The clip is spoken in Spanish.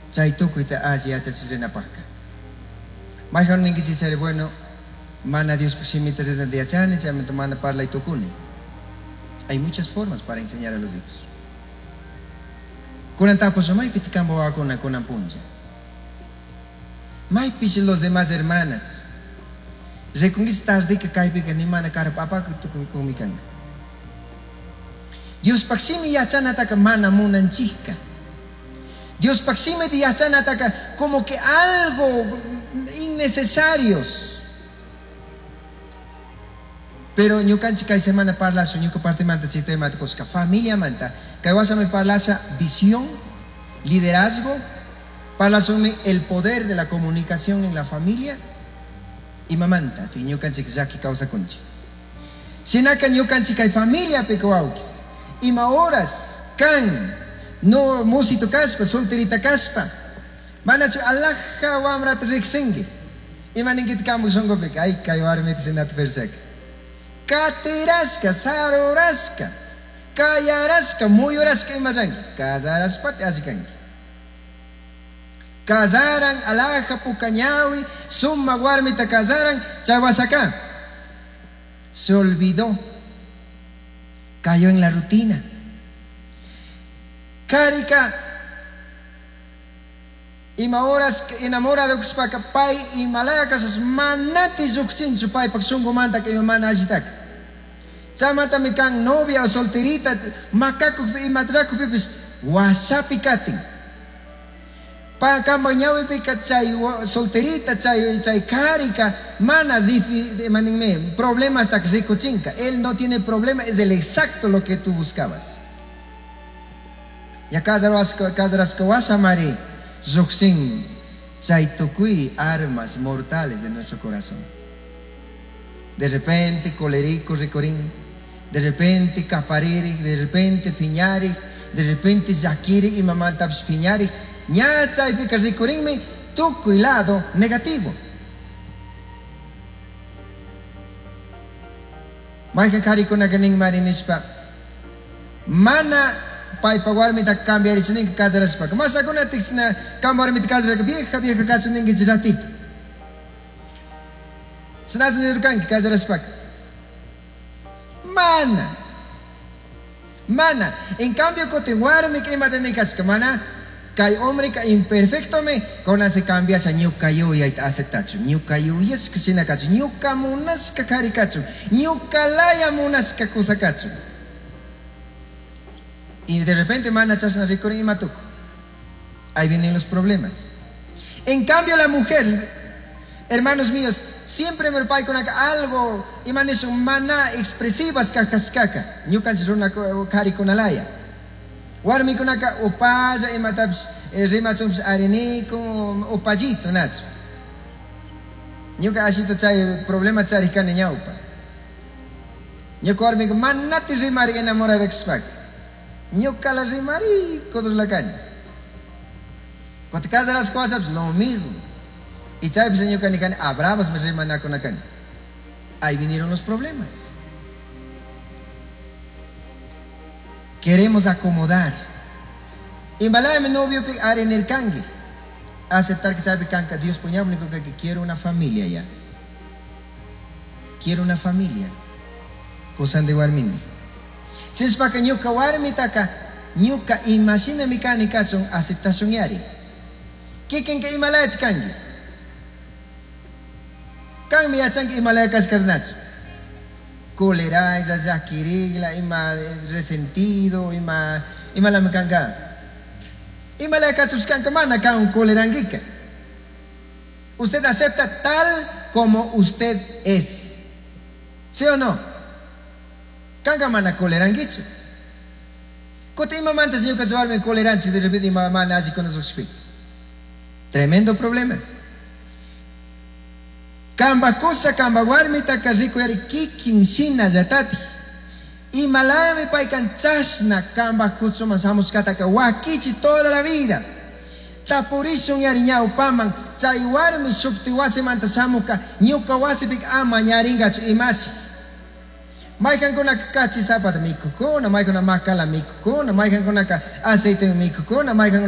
Chay tukuita allí achachirinapaja. Mayhan ningi chichari bueno, mana Dios simita de achani, chamento mana parla y tukuni. Hay muchas formas para enseñar a los hijos. Kunan tapos may piticambo ako na kunan punja. May pisil los demás hermanas. Reconquistar de que caiga ni mana cara papa que tu kumikanga. Dios paksimi yachana taka mana munan chica. Dios paksimi di yachana taka como que algo innecesarios. Pero ñukanchi kay semana parlaso ñuka parte manta chite matkos ka familia manta. Kay wasa me parlasa visión, liderazgo, parlaso el poder de la comunicación en la familia. Y mamanta, ti ñukanchi zaki causa conchi. Sinaka ñukanchi kay familia pecoaukis. Y horas kan no musito caspa, solterita caspa. Manachu alaja wamrat riksengi. Y maningit kamu songo pek ay kay warme senat persek. Kateraska, saroraska, kayaraska, muyoraska imarang, kazaraspat asikangi. Kazaran, alaja, pucañawi, summa guarmita kazaran, chawasaka. Se olvidó, cayó en la rutina. Karika, imahoras enamorado de pai y malakas, manati zuksin su pai paksungo manta que mana agitak. Chamata mi kan novia o solterita, macaco y matraco pipis, wasapi kating. Pa kambanyawi pika chay solterita, chay karika, mana maningme, problema hasta que rico chinca. Él no tiene problema, es el exacto lo que tú buscabas. Ya cada raskawasa mari, zuksin, chay tukui armas mortales de nuestro corazón. De repente colerico ricorín, de repente capariri, de repente piñari, de repente yakiri y mamantaps piñari. Ña chay pica ricorinme, tukui lado negativo. Maika karikuna ganing marinispa. Mana pai paguarmi ta cambiar y suning kazaras pa. Masa kuna tixna cambiarmi ta kazaras vieja kazuning ratito. Senaz nirukan kazaras pa. Mana. En cambio kote guarmi que imatene kaska mana. Kay hombre ka imperfecto me con se cambia sa nyuka yo y aceptacho. Nyuka yo y es que sina kachu. Nyuka munas ka karikachu. Nyuka laya munas ka kusakachu. Y de repente mana chasna ricori y matuco. Ahí vienen los problemas. En cambio la mujer, hermanos míos, siempre me pai con algo y manes mana expresivas kakascaka. Nyuka chiruna kari con alaya. Warmi kunaka opaja y matabs rimachums arenico opajito nacho. Nyuka ashito chay problema charikan nyaupa. Nyuka warmi manati rimari enamorada expak. Nyuka la rimari kodos la caña. Cuando cada las cosas lo mismo. Y chay pues nyuka nikan abramos me rimana con la caña. Ahí vinieron los problemas. Queremos acomodar. Y malaya mi novio are en el cangue. Aceptar que sabe canca. Dios puña único que quiero una familia ya. Quiero una familia. Cosa de guarmini. Si es para que ñuka warmi taka, ñuka imagina mi canica son aceptación yari. ¿Qué que Himalaya cangue? Can mi achan que Himalaya cascarnacho. Cólera, yakirigla, ima resentido, ima la mecanga. Ima la cachuscanca mana ka un coleranguica. Usted acepta tal como usted es. ¿Sí o no? Kanga mana coleranguicho. Cote ima mantas yo cachuarme coleranchi de repente ima mana así con los tremendo problema. Kamba cosa kamba guarmita carrico yari kikin sina yatati. Y malaya me pai canchasna kamba kucho masamos kataka wakichi toda la vida. Ta por eso yari ñau paman chay warmi shukti wase manta samuka ñuka wase pik ama ñaringa imasi. Maikan kuna kachi zapata mikukona, maikan makala mikukona, maikan kuna aceite mikukona, maikan